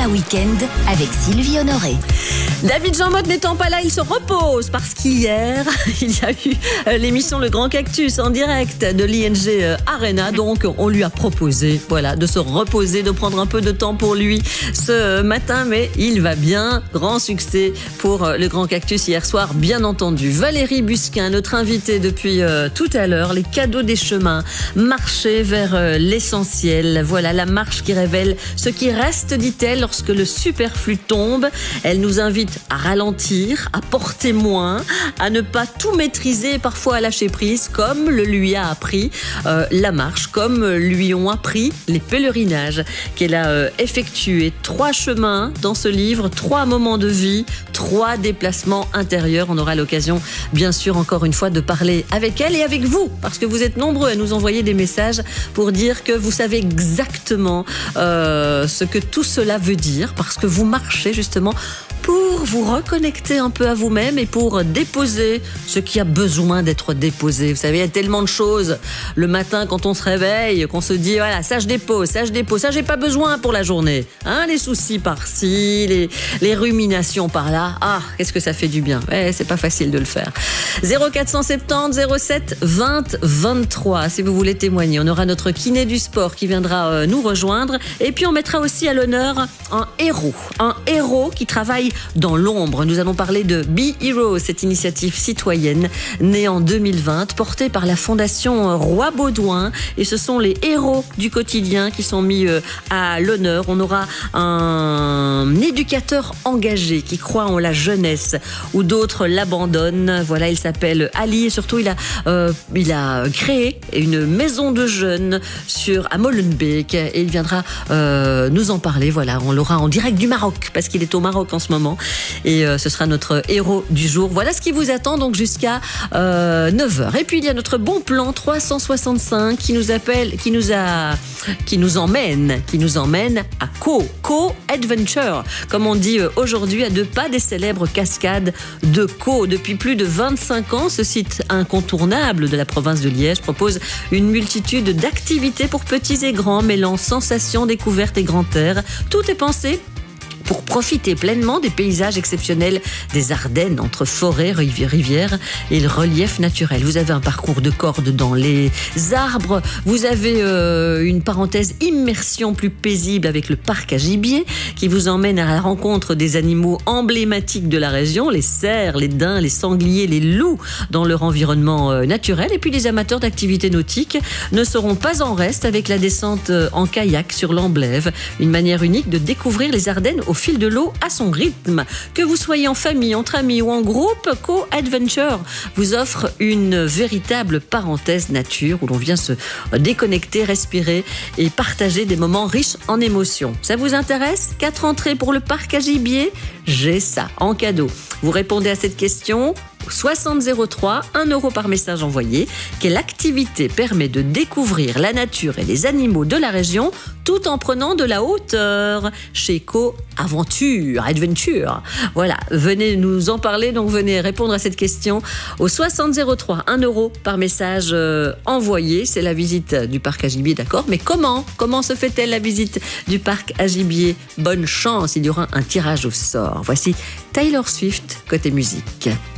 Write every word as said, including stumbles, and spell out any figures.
Déjà Week-end avec Sylvie Honoré. David Jean Motte n'étant pas là, il se repose parce qu'hier, il y a eu l'émission Le Grand Cactus en direct de l'I N G Arena. Donc, on lui a proposé voilà, de se reposer, de prendre un peu de temps pour lui ce matin. Mais il va bien. Grand succès pour Le Grand Cactus hier soir, bien entendu. Valérie Busquin, notre invitée depuis euh, tout à l'heure. Les cadeaux des chemins, marcher vers euh, l'essentiel. Voilà la marche qui révèle ce qui reste, dit-elle, lorsque le superflu tombe. Elle nous invite à ralentir, à porter moins, à ne pas tout maîtriser, parfois à lâcher prise, comme le lui a appris euh, la marche, comme lui ont appris les pèlerinages qu'elle a euh, effectués. Trois chemins dans ce livre, trois moments de vie, trois déplacements intérieurs. On aura l'occasion, bien sûr, encore une fois, de parler avec elle et avec vous, parce que vous êtes nombreux à nous envoyer des messages pour dire que vous savez exactement euh, ce que tout cela veut dire, parce que vous marchez justement pour vous reconnecter un peu à vous-même et pour déposer ce qui a besoin d'être déposé. Vous savez, il y a tellement de choses le matin quand on se réveille, qu'on se dit, voilà, ça je dépose, ça je dépose, ça j'ai pas besoin pour la journée. Hein, les soucis par-ci, les, les ruminations par-là. Ah, qu'est-ce que ça fait du bien. Ouais, c'est pas facile de le faire. zéro quatre cent soixante-dix zéro sept vingt vingt-trois, si vous voulez témoigner. On aura notre kiné du sport qui viendra nous rejoindre. Et puis on mettra aussi à l'honneur un héros. Un héros qui travaille dans l'ombre. Nous allons parler de Be Hero, cette initiative citoyenne née en deux mille vingt, portée par la Fondation Roi Baudouin. Et ce sont les héros du quotidien qui sont mis à l'honneur. On aura un éducateur engagé qui croit en la jeunesse où d'autres l'abandonnent. Voilà, il s'appelle Ali et surtout il a, euh, il a créé une maison de jeunes sur, à Molenbeek et il viendra euh, nous en parler. Voilà, on l'aura en direct du Maroc parce qu'il est au Maroc en ce moment. Et euh, ce sera notre héros du jour. Voilà ce qui vous attend donc jusqu'à euh, neuf heures. Et puis il y a notre bon plan trois cent soixante-cinq qui nous appelle, qui nous a, qui nous emmène, qui nous emmène à Co, Co Adventure, comme on dit aujourd'hui, à deux pas des célèbres cascades de Co. Depuis plus de vingt-cinq ans, ce site incontournable de la province de Liège propose une multitude d'activités pour petits et grands, mêlant sensations, découvertes et grand air. Tout est pensé pour profiter pleinement des paysages exceptionnels des Ardennes, entre forêts, rivières et le relief naturel. Vous avez un parcours de cordes dans les arbres, vous avez euh, une parenthèse immersion plus paisible avec le parc à gibier qui vous emmène à la rencontre des animaux emblématiques de la région, les cerfs, les daims, les sangliers, les loups dans leur environnement euh, naturel. Et puis les amateurs d'activités nautiques ne seront pas en reste avec la descente euh, en kayak sur l'Amblève, une manière unique de découvrir les Ardennes au fil de l'eau à son rythme. Que vous soyez en famille, entre amis ou en groupe, Co Adventure vous offre une véritable parenthèse nature où l'on vient se déconnecter, respirer et partager des moments riches en émotions. Ça vous intéresse? Quatre entrées pour le parc à gibier? J'ai ça en cadeau. Vous répondez à cette question soixante zéro trois, un euro par message envoyé. Quelle activité permet de découvrir la nature et les animaux de la région tout en prenant de la hauteur? Chez Co Aventure, Adventure. Voilà, venez nous en parler, donc venez répondre à cette question au soixante zéro trois, un euro par message euh, envoyé. C'est la visite du parc à gibier, d'accord, mais comment Comment se fait-elle la visite du parc à gibier? Bonne chance, il y aura un tirage au sort. Voici Taylor Swift côté musique.